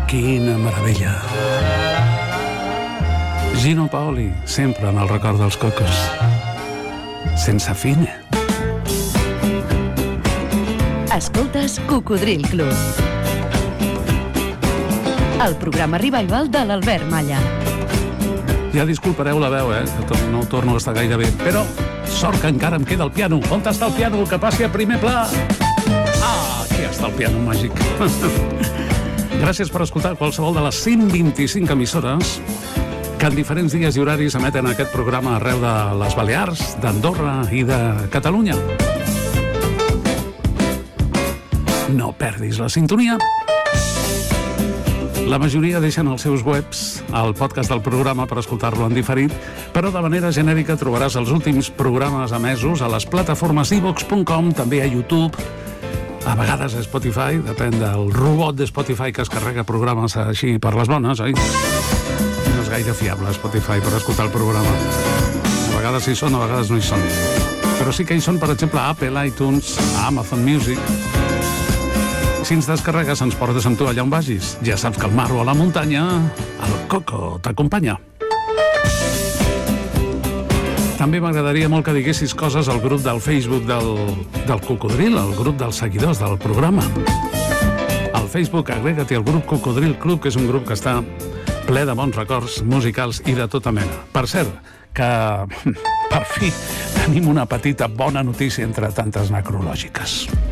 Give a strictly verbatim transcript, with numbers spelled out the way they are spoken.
quina meravella. Gino Paoli, sempre en el record dels cocos. Sense fine. Escoltes Cocodril Club, el programa revival de l'Albert Malla. Ja disculpareu la veu, eh? Que no torno a estar gaire bé. Però sort que encara em queda el piano. On està el piano? Que passi a primer pla. Ah, aquí està el piano màgic. Gràcies per escoltar qualsevol de les cent vint-i-cinc emissores que en diferents dies i horaris emeten aquest programa arreu de les Balears, d'Andorra i de Catalunya. No perdis la sintonia. La majoria deixen els seus webs al podcast del programa per escoltar-lo en diferit, però de manera genèrica trobaràs els últims programes emesos a les plataformes i vox punt com, també a YouTube, a vegades a Spotify, depèn del robot de Spotify que es carrega programes així per les bones, oi? No és gaire fiable Spotify per escoltar el programa. A vegades hi són, a vegades no hi són. Però sí que hi són, per exemple, a Apple, iTunes, a Amazon Music. Si ens descarregues, ens portes amb tu allà on vagis. Ja saps que al mar o a la muntanya, el Coco t'acompanya. També m'agradaria molt que diguessis coses al grup del Facebook del, del Cocodril, al grup dels seguidors del programa. Al Facebook agrega-t'hi al grup Cocodril Club, que és un grup que està ple de bons records musicals i de tota mena. Per cert, que per fi tenim una petita bona notícia entre tantes necrològiques.